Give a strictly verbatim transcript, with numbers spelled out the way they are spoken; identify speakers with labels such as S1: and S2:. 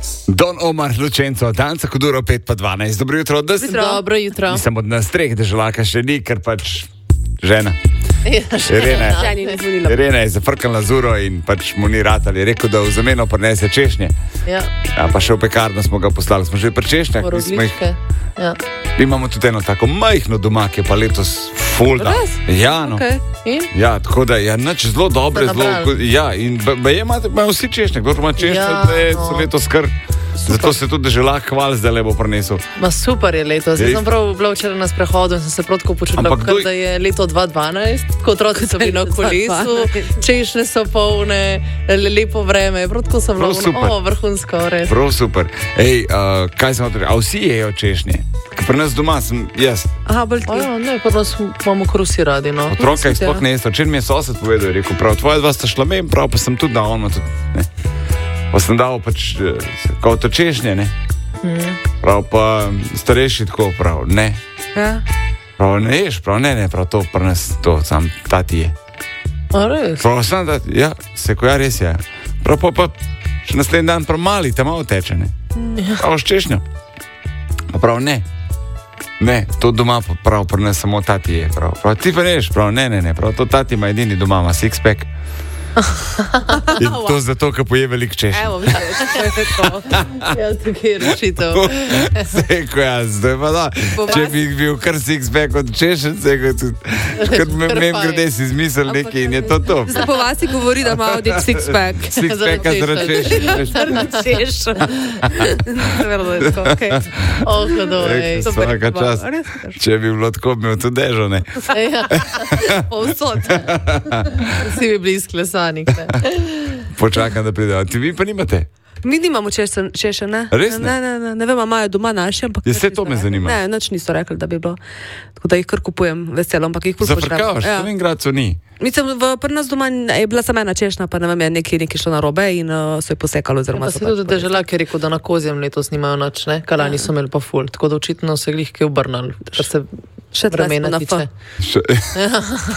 S1: Don Omar Lučenco, danca Koduro pet pa dvanajst. Dobro jutro, da sem.
S2: Dobro jutro.
S1: Nisem od nas treh, da želaka še ni, ker pač žena.
S2: Irena
S1: je, Irena je zafrkala zuro in pač mu ni rad ali rekel, da v zameno prinese češnje.
S2: Ja.
S1: Ja, pa še v pekarno smo ga poslali, smo že pri češnjah.
S2: Rogličke. Ja.
S1: Imamo tudi eno tako majhno doma, ki je pa letos fulda. Ja, no.
S2: Okay.
S1: Ja, tako da je nač zelo dobre, zelo, ja, in ba je imate, imajo vsi češnje, kdo ima češnje,
S2: Ja,
S1: da je
S2: no.
S1: so letos kar. Zato se tudi želak hval zdaj le bo prinesel.
S2: Ma super je leto. Zdaj sem prav bila včeraj na sprehodu in sem se protko počutila,
S1: Ampak
S2: kot
S1: doj-
S2: da je leto dva tisoč dvanajst, ko otroci so bili na kolesu, češnje so polne, le- lepo vreme, protko sem bila,
S1: Prav super.
S2: o, vrhunsko, res.
S1: Prav super. Ej, uh, kaj sem hotel reči? A vsi jejo češnje? Ker pri nas doma sem jaz.
S3: Aha, bolj
S2: O,
S3: ti.
S2: ja, ne, pa nas imamo krusi radi, no.
S1: Otroka jih
S2: Ja.
S1: sploh ne jeste. Včeraj mi je sosed povedal, je rekel, prav, tvoja dva sta šla mem, prav, pa sem tudi dal, ono tudi, ne. Pa sem dal pač, eh, kot to češnje, ne. Prav, pa starejši tako prav, ne.
S3: Ja.
S1: Prav, ne ješ, prav, ne, ne, prav, to pri nas, to sam tati je.
S2: A res?
S1: Prav, sam tati, ja, se ko ja res je. Prav, pa, pa še naslednji dan prav mali, tam malo teče, ne. Prav, s češnjo. A prav, ne. Ne, to doma pa prav, pri nas samo tati je, prav. Prav, ti pa ne ješ, prav, ne, ne, ne, prav, to tati ima edini doma, ima six-pack. In to zato, ker poje veliko češnje.
S3: Evo, vidiš, to je to.
S2: Ja, tukaj je rešitev.
S1: Seko jaz, zdaj pa da. Če bi bil kar six-pack od češen, seko tudi. Kot me
S2: Kar
S1: mem
S2: fajn.
S1: grede si izmislil nekaj in je to to.
S3: Zdaj po vas govori, da ima odjek six-pack.
S1: Six-packa zaradi češen.
S3: Češ. Seveda, da je tako, okej.
S2: Oh, hodoj.
S1: Ej, vsaka čast. Če bi bilo tako, bi imel tudi dežo, ne.
S2: Ja,
S3: Povsod.
S2: vsi bi bili izklesani. ne.
S1: Počakam, da pridejo. Ti vi pa nimate?
S3: Mi nimamo češen, češen, ne?
S1: Res ne?
S3: Ne, ne, ne, ne vem, a imajo doma naši, ampak...
S1: Ja,
S3: nič
S1: saj
S3: niso
S1: to me
S3: rekli.
S1: zanima.
S3: Ne, nič niso rekli, da bi bilo. Tako da jih kar kupujem veselo, ampak jih kupujem.
S1: Zafrkavaš, v Slovengradcu ni.
S3: Mislim, v, pri nas doma je bila sama ena češna, pa ne vem, je nekaj, nekaj šlo narobe in uh, so jo posekali. Oziroma
S2: Pa
S3: so
S2: se
S3: pač
S2: tudi deželak je rekel, da na kozjem letos nimajo nič, ne? Kalani so imeli pa ful, tako da očitno se glih kaj obrnali, kar se
S3: še
S2: vremena
S3: na
S2: tiče.
S3: F.
S1: Še-